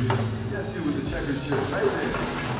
That's you with the checkered shirt right there.